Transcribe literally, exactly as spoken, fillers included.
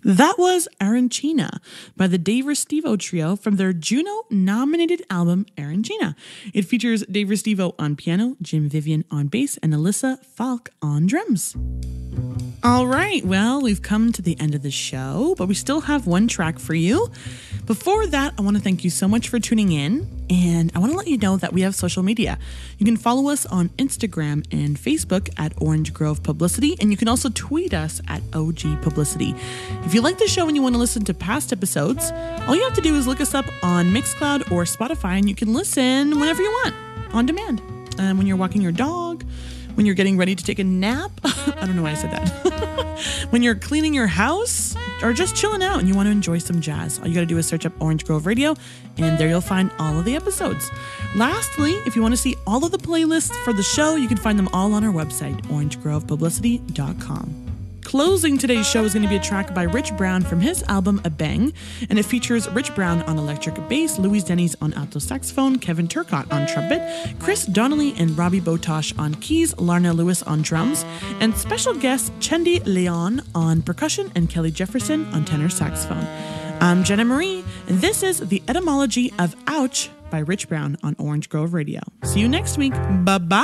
That was Arancina by the Dave Restivo Trio from their Juno-nominated album, Arancina. It features Dave Restivo on piano, Jim Vivian on bass, and Alyssa Falk on drums. All right, well, we've come to the end of the show, but we still have one track for you. Before that, I want to thank you so much for tuning in, and I want to let you know that we have social media. You can follow us on Instagram and Facebook at Orange Grove Publicity, and you can also tweet us at O G Publicity. If you like the show and you want to listen to past episodes, all you have to do is look us up on Mixcloud or Spotify, and you can listen whenever you want, on demand. And when you're walking your dog, when you're getting ready to take a nap, I don't know why I said that, when you're cleaning your house, or just chilling out and you want to enjoy some jazz, all you got to do is search up Orange Grove Radio, and there you'll find all of the episodes. Lastly, if you want to see all of the playlists for the show, you can find them all on our website, orange grove publicity dot com. Closing today's show is going to be a track by Rich Brown from his album A Bang, and it features Rich Brown on electric bass, Louis Denny's on alto saxophone, Kevin Turcotte on trumpet, Chris Donnelly and Robbie Botosh on keys, Larna Lewis on drums, and special guest Chendi Leon on percussion and Kelly Jefferson on tenor saxophone. I'm Jenna Marie, and this is The Etymology of Ouch by Rich Brown on Orange Grove Radio. See you next week. Bye-bye.